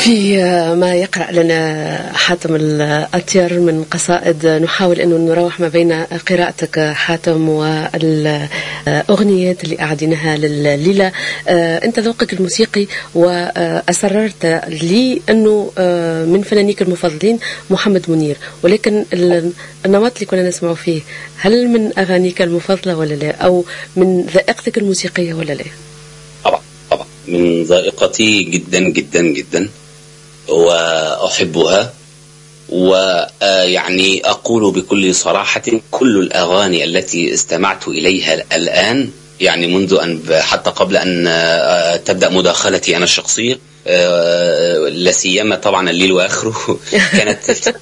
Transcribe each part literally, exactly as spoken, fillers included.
في ما يقرأ لنا حاتم الأطير من قصائد، نحاول أن نروح ما بين قراءتك حاتم والأغنيات اللي أعدينها لليلة. أنت ذوقك الموسيقي وأسررت لي أنه من فنانيك المفضلين محمد منير، ولكن النمط اللي كنا نسمع فيه هل من أغانيك المفضلة ولا لا، أو من ذائقتك الموسيقية ولا لا؟ طبعا طبعا من ذائقتي جدا جدا جدا وأحبها، ويعني أقول بكل صراحة كل الأغاني التي استمعت إليها الآن، يعني منذ أن حتى قبل أن تبدأ مداخلتي أنا الشخصية، لا سيما طبعا الليل وآخره، كانت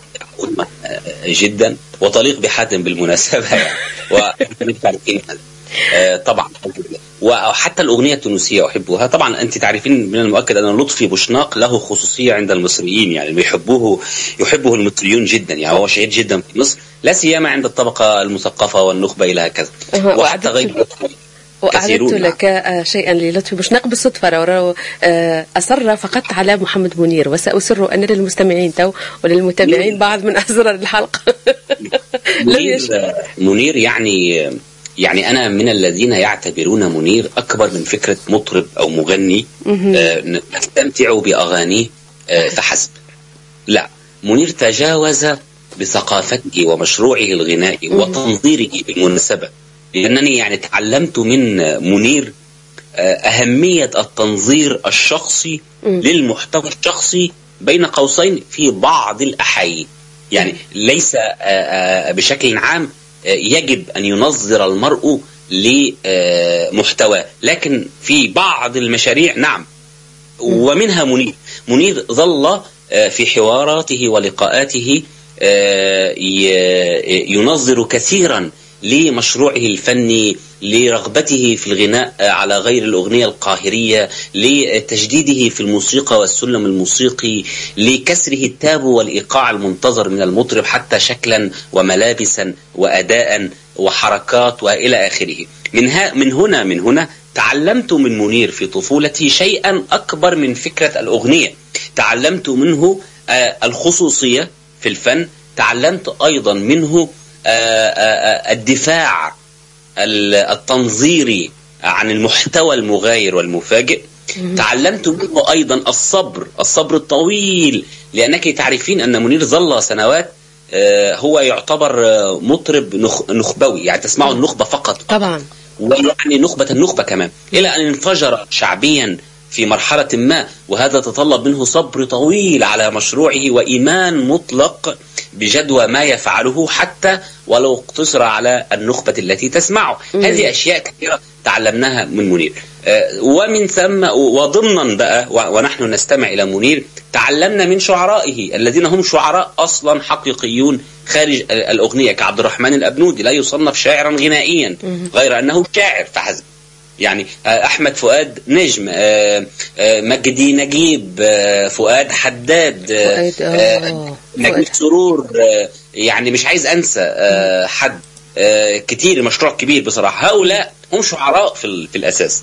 جدا وطليق بحاتم بالمناسبة يعني. طبعا وحتى الأغنية التونسية أحبها طبعا. أنت تعرفين من المؤكد أن لطفي بوشناق له خصوصية عند المصريين، يعني يحبوه يحبه المصريون جدا، يعني هو شهير جدا في مصر، لا سيما عند الطبقة المثقفة والنخبة إلى هكذا. وحتى غير وأعددت لك شيئا للطفي بوشناق بالصدفة، أصر فقط على محمد منير، وسأسر أن للمستمعين تو وللمتابعين بعض من أسرار الحلقة. منير, منير يعني يعني أنا من الذين يعتبرون منير أكبر من فكرة مطرب أو مغني نستمتع بأغانيه فحسب. لا، منير تجاوز بثقافته ومشروعه الغنائي وتنظيره بالمناسبة، لأنني يعني تعلمت من منير أهمية التنظير الشخصي للمحتوى الشخصي بين قوسين في بعض الأحيان، يعني ليس بشكل عام يجب أن ينظر المرء لمحتوى، لكن في بعض المشاريع نعم، ومنها منير. منير ظل في حواراته ولقاءاته ينظر كثيرا لمشروعه الفني، لرغبته في الغناء على غير الأغنية القاهرية، لتجديده في الموسيقى والسلم الموسيقي، لكسره التابو والإيقاع المنتظر من المطرب حتى شكلا وملابسا وأداء وحركات وإلى آخره. من, من هنا من هنا تعلمت من منير في طفولتي شيئا أكبر من فكرة الأغنية، تعلمت منه الخصوصية في الفن، تعلمت أيضا منه الدفاع التنظيري عن المحتوى المغاير والمفاجئ، تعلمت منه أيضا الصبر الصبر الطويل، لأنك تعرفين أن منير ظل سنوات هو يعتبر مطرب نخبوي، يعني تسمعه النخبة فقط طبعا، ويعني نخبة النخبة كمان، إلى أن انفجر شعبيا في مرحلة ما، وهذا تطلب منه صبر طويل على مشروعه وإيمان مطلق بجدوى ما يفعله حتى ولو اقتصر على النخبة التي تسمعه. مم. هذه أشياء كثيرة تعلمناها من منير، ومن ثم وضمنا بقى ونحن نستمع إلى منير تعلمنا من شعرائه الذين هم شعراء أصلا حقيقيون خارج الأغنية، كعبد الرحمن الأبنودي لا يصنف شاعرا غنائيا غير أنه شاعر فحسب، يعني أحمد فؤاد نجم، مجدي نجيب، فؤاد حداد، نجيب سرور، يعني مش عايز أنسى حد كتير، مشروع كبير بصراحة. هؤلاء هم شعراء في الأساس.